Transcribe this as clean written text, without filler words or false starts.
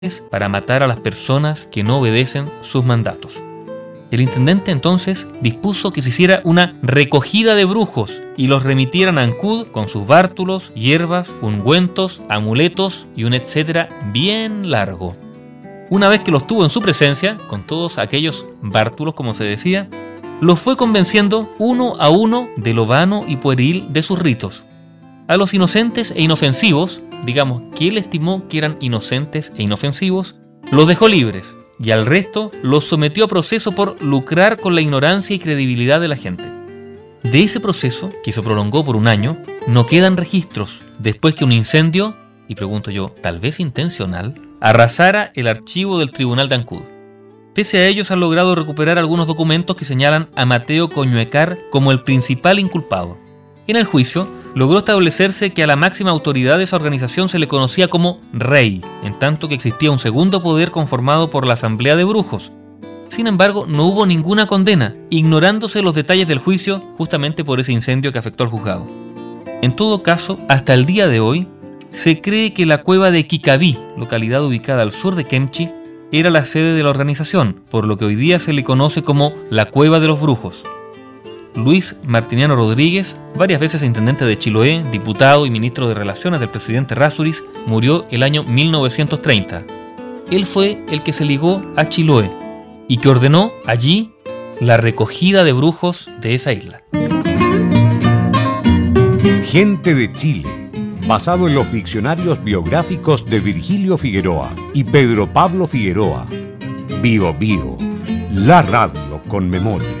para matar a las personas que no obedecen sus mandatos. El intendente entonces dispuso que se hiciera una recogida de brujos y los remitieran a Ancud con sus bártulos, hierbas, ungüentos, amuletos y un etcétera bien largo. Una vez que los tuvo en su presencia, con todos aquellos bártulos, como se decía, los fue convenciendo uno a uno de lo vano y pueril de sus ritos. A los inocentes e inofensivos, digamos que él estimó que eran inocentes e inofensivos, los dejó libres, y al resto los sometió a proceso por lucrar con la ignorancia y credibilidad de la gente. De ese proceso, que se prolongó por un año, no quedan registros, después que un incendio, y pregunto yo, tal vez intencional, arrasara el archivo del Tribunal de Ancud. Pese a ellos han logrado recuperar algunos documentos que señalan a Mateo Coñuecar como el principal inculpado. En el juicio, logró establecerse que a la máxima autoridad de esa organización se le conocía como Rey, en tanto que existía un segundo poder conformado por la Asamblea de Brujos. Sin embargo, no hubo ninguna condena, ignorándose los detalles del juicio justamente por ese incendio que afectó al juzgado. En todo caso, hasta el día de hoy, se cree que la cueva de Kikaví, localidad ubicada al sur de Kemchi, era la sede de la organización, por lo que hoy día se le conoce como la Cueva de los Brujos. Luis Martiniano Rodríguez, varias veces intendente de Chiloé, diputado y ministro de Relaciones del presidente Errázuriz, murió el año 1930. Él fue el que se ligó a Chiloé y que ordenó allí la recogida de brujos de esa isla. Gente de Chile, basado en los diccionarios biográficos de Virgilio Figueroa y Pedro Pablo Figueroa. Bío Bío, la radio con memoria.